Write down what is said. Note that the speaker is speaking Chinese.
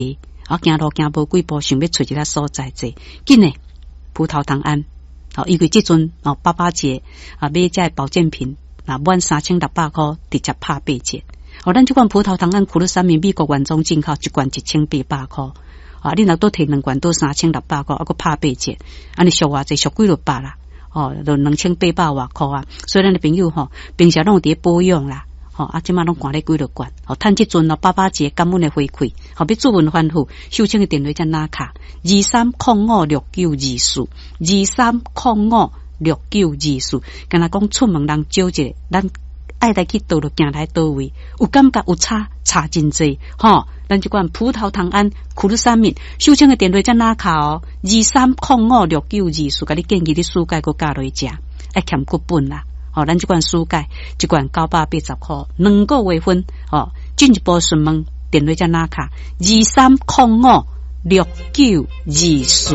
行路行无几步，想要找一个所在坐，紧诶，葡萄糖胺。因为这阵88节买这保健品满3600块，直接拍8折。咱这款葡萄糖胺库鲁沙米美国原装进口，一罐1800块。你若多摕2罐都3600块，还佫拍8折，安尼俗偌济，俗几落百啦。就2800外块啊。所以咱的朋友平时拢有伫保养啦。即马拢管咧几落罐，趁即阵88节感恩的回馈，要做文反复，收请的电话才拿卡23056924，23056924，敢若讲出门人少一个，咱爱来去倒落行来倒位，有感觉有差真济，咱即款葡萄糖胺库鲁沙米，收请的电话才拿卡23056924，甲你建议你暑假佮加落去食，爱欠骨本啦。咱这罐蔬钙，一罐980块，2个月份。进一步询问电话才拿卡23056924。